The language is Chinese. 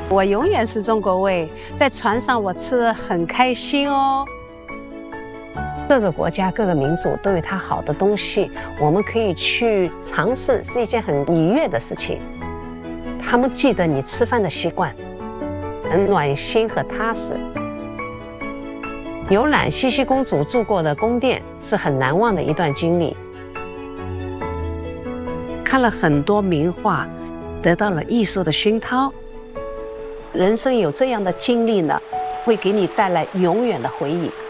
我永远是中国胃，在船上我吃得很开心哦。各个国家、各个民族都有它好的东西，我们可以去尝试，是一件很愉悦的事情。他们记得你吃饭的习惯，很暖心和踏实。游览茜茜公主住过的宫殿是很难忘的一段经历。看了很多名画，得到了艺术的熏陶。人生有这样的经历呢，会给你带来永远的回忆。